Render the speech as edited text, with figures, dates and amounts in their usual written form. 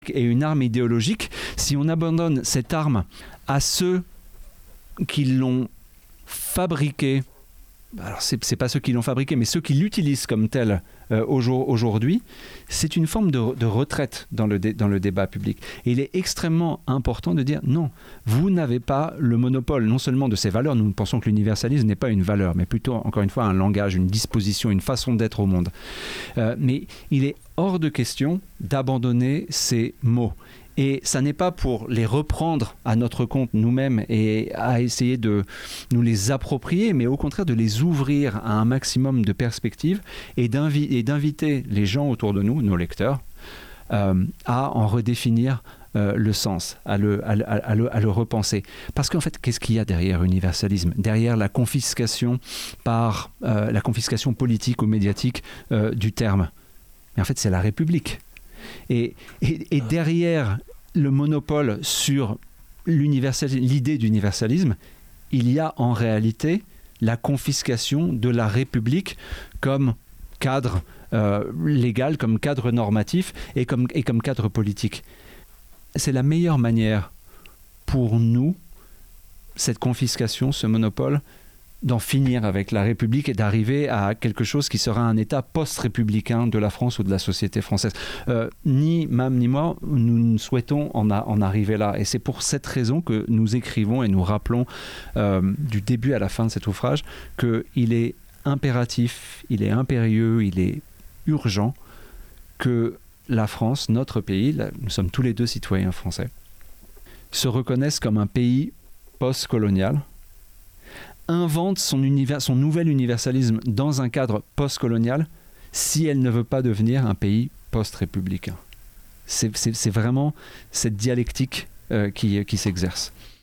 et une arme idéologique, si on abandonne cette arme à ceux qui l'ont fabriquée, alors c'est pas ceux qui l'ont fabriquée, mais ceux qui l'utilisent comme tel aujourd'hui, c'est une forme de retraite dans le débat public. Et il est extrêmement important de dire non, vous n'avez pas le monopole non seulement de ces valeurs, nous pensons que l'universalisme n'est pas une valeur, mais plutôt, encore une fois, un langage, une disposition, une façon d'être au monde. Mais il est hors de question d'abandonner ces mots. Et ça n'est pas pour les reprendre à notre compte nous-mêmes et à essayer de nous les approprier, mais au contraire de les ouvrir à un maximum de perspectives et d'inviter les gens autour de nous, nos lecteurs, à en redéfinir le sens, à le repenser. Parce qu'en fait, qu'est-ce qu'il y a derrière l'universalisme ? Derrière la confiscation la confiscation politique ou médiatique du terme. Mais en fait, c'est la République. Et derrière le monopole sur l'idée d'universalisme, il y a en réalité la confiscation de la République comme cadre légal, comme cadre normatif et comme cadre politique. C'est la meilleure manière pour nous, cette confiscation, ce monopole, d'en finir avec la République et d'arriver à quelque chose qui sera un État post-républicain de la France ou de la société française. Ni Mam ni moi, nous souhaitons en arriver là. Et c'est pour cette raison que nous écrivons et nous rappelons du début à la fin de cet ouvrage qu'il est impératif, il est impérieux, il est urgent que la France, notre pays, nous sommes tous les deux citoyens français, se reconnaisse comme un pays post-colonial, invente son nouvel universalisme dans un cadre post-colonial si elle ne veut pas devenir un pays post-républicain. C'est vraiment cette dialectique qui s'exerce.